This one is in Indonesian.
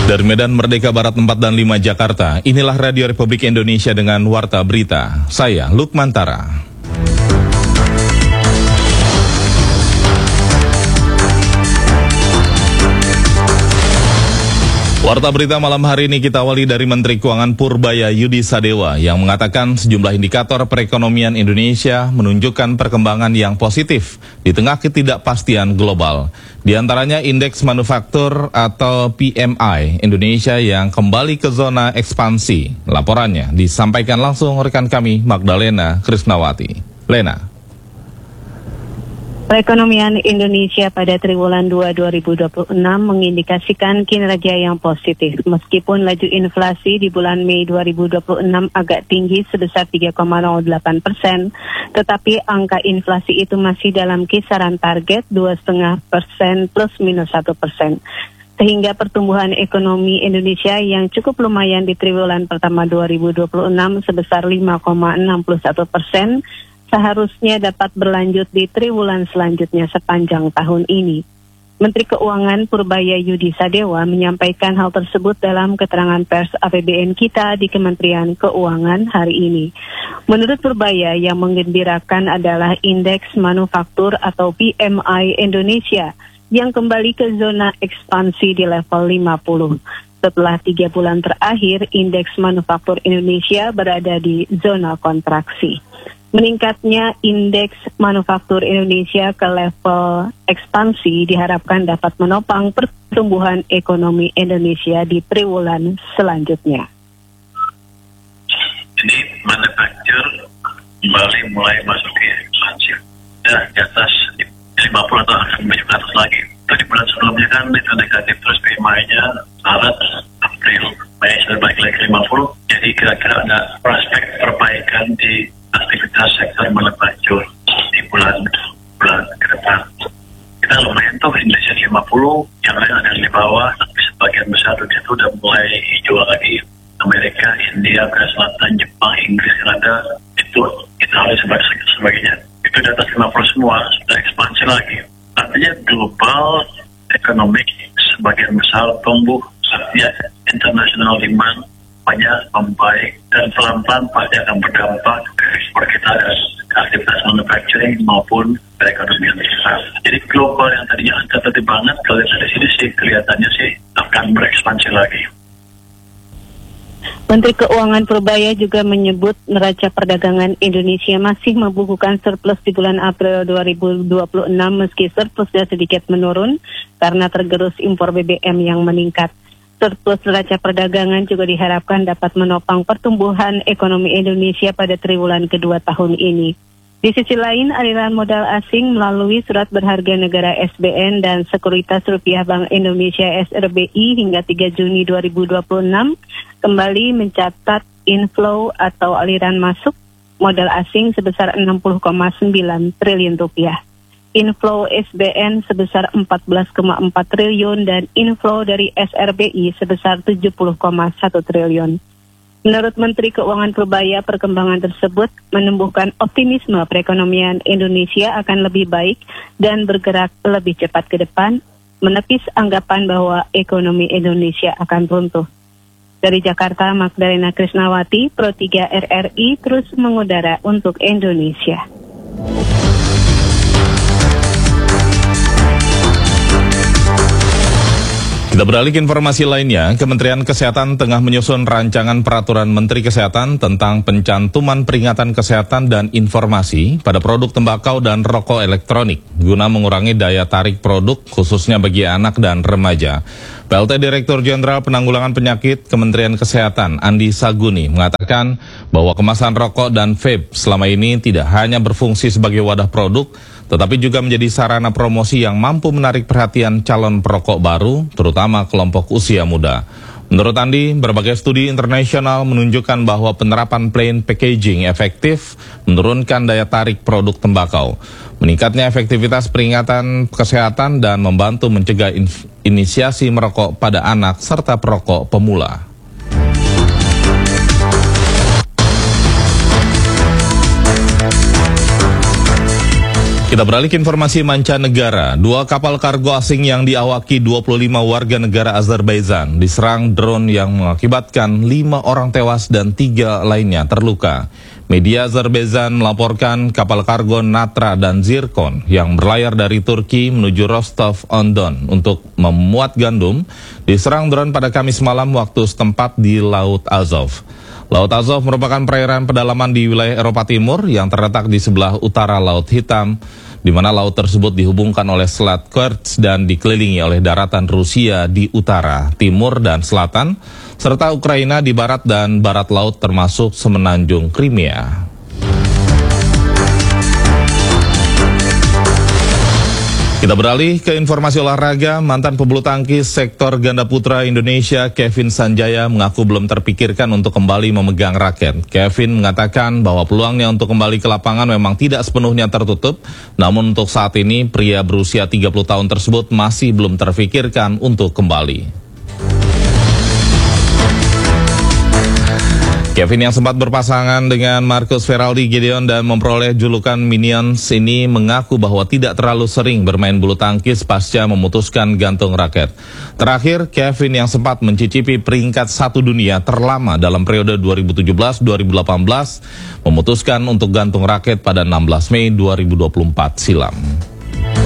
Dari Medan Merdeka Barat 4 dan 5 Jakarta, inilah Radio Republik Indonesia dengan Warta Berita. Saya Lukman Tara. Warta Berita malam hari ini kita awali dari Menteri Keuangan Purbaya Yudi Sadewa yang mengatakan sejumlah indikator perekonomian Indonesia menunjukkan perkembangan yang positif di tengah ketidakpastian global. Di antaranya indeks manufaktur atau PMI Indonesia yang kembali ke zona ekspansi. Laporannya disampaikan langsung rekan kami Magdalena Krisnawati. Lena. Perekonomian Indonesia pada triwulan 2 2026 mengindikasikan kinerja yang positif meskipun laju inflasi di bulan Mei 2026 agak tinggi sebesar 3,08%, tetapi angka inflasi itu masih dalam kisaran target 2,5% plus minus 1%. Sehingga pertumbuhan ekonomi Indonesia yang cukup lumayan di triwulan pertama 2026 sebesar 5,61%, seharusnya dapat berlanjut di triwulan selanjutnya sepanjang tahun ini. Menteri Keuangan Purbaya Yudi Sadewa menyampaikan hal tersebut dalam keterangan pers APBN kita di Kementerian Keuangan hari ini. Menurut Purbaya, yang menggembirakan adalah indeks manufaktur atau PMI Indonesia yang kembali ke zona ekspansi di level 50. Setelah 3 bulan terakhir, indeks manufaktur Indonesia berada di zona kontraksi. Meningkatnya indeks manufaktur Indonesia ke level ekspansi diharapkan dapat menopang pertumbuhan ekonomi Indonesia di selanjutnya. Jadi manufaktur kembali mulai masuk ke ekspansi. Ya, di atas 50 atau akan lebih ke atas lagi. Itu di bulan sebelumnya kan itu negatif terus PMI-nya Maret, April, Mei sudah balik lagi 50. Jadi kira-kira ada prospek perbaikan di aktivitas sektor manufaktur di bulan ke depan. Kita lumayan tuh Indonesia 50, yang lain ada di bawah, tapi sebagian besar dunia itu udah mulai hijau lagi. Amerika, India, Korea Selatan, Jepang, Inggris, Kanada, itu Italia sebagainya. Itu di atas 50 semua, sudah ekspansi lagi. Artinya global ekonomi sebagian besar tumbuh, artinya international demand banyak membaik dan pelan-pelan pasti akan berdampak ke ekspor kita dan aktivitas manufacturing maupun perekonomian kita. Jadi global yang tadinya tadi banget kalau dari sini sih kelihatannya sih akan berekspansi lagi. Menteri Keuangan Purbaya juga menyebut neraca perdagangan Indonesia masih membukukan surplus di bulan April 2026 meski surplusnya sedikit menurun karena tergerus impor BBM yang meningkat. Surplus neraca perdagangan juga diharapkan dapat menopang pertumbuhan ekonomi Indonesia pada triwulan kedua tahun ini. Di sisi lain, aliran modal asing melalui surat berharga negara SBN dan Sekuritas Rupiah Bank Indonesia SRBI hingga 3 Juni 2026 kembali mencatat inflow atau aliran masuk modal asing sebesar 60,9 triliun rupiah. Inflow SBN sebesar 14,4 triliun dan inflow dari SRBI sebesar 70,1 triliun. Menurut Menteri Keuangan Purbaya, perkembangan tersebut menumbuhkan optimisme perekonomian Indonesia akan lebih baik dan bergerak lebih cepat ke depan, menepis anggapan bahwa ekonomi Indonesia akan runtuh. Dari Jakarta, Magdalena Krisnawati, Pro 3 RRI terus mengudara untuk Indonesia. Kita beralih ke informasi lainnya, Kementerian Kesehatan tengah menyusun rancangan peraturan Menteri Kesehatan tentang pencantuman peringatan kesehatan dan informasi pada produk tembakau dan rokok elektronik guna mengurangi daya tarik produk khususnya bagi anak dan remaja. PLT Direktur Jenderal Penanggulangan Penyakit Kementerian Kesehatan Andi Saguni mengatakan bahwa kemasan rokok dan vape selama ini tidak hanya berfungsi sebagai wadah produk, tetapi juga menjadi sarana promosi yang mampu menarik perhatian calon perokok baru, terutama kelompok usia muda. Menurut Andi, berbagai studi internasional menunjukkan bahwa penerapan plain packaging efektif menurunkan daya tarik produk tembakau, meningkatnya efektivitas peringatan kesehatan dan membantu mencegah inisiasi merokok pada anak serta perokok pemula. Kita beralih ke informasi mancanegara. 2 kapal kargo asing yang diawaki 25 warga negara Azerbaijan diserang drone yang mengakibatkan 5 orang tewas dan 3 lainnya terluka. Media Azerbaijan melaporkan kapal kargo Natra dan Zirkon yang berlayar dari Turki menuju Rostov-on-Don untuk memuat gandum diserang drone pada Kamis malam waktu setempat di Laut Azov. Laut Azov merupakan perairan pedalaman di wilayah Eropa Timur yang terletak di sebelah utara Laut Hitam, di mana laut tersebut dihubungkan oleh Selat Kerch dan dikelilingi oleh daratan Rusia di utara, timur, dan selatan, serta Ukraina di barat dan barat laut termasuk semenanjung Crimea. Kita beralih ke informasi olahraga. Mantan pebulu tangkis sektor ganda putra Indonesia Kevin Sanjaya mengaku belum terpikirkan untuk kembali memegang raket. Kevin mengatakan bahwa peluangnya untuk kembali ke lapangan memang tidak sepenuhnya tertutup, namun untuk saat ini pria berusia 30 tahun tersebut masih belum terpikirkan untuk kembali. Kevin yang sempat berpasangan dengan Marcus Feraldi Gideon dan memperoleh julukan Minions ini mengaku bahwa tidak terlalu sering bermain bulu tangkis pasca memutuskan gantung raket. Terakhir, Kevin yang sempat mencicipi peringkat 1 dunia terlama dalam periode 2017-2018 memutuskan untuk gantung raket pada 16 Mei 2024 silam.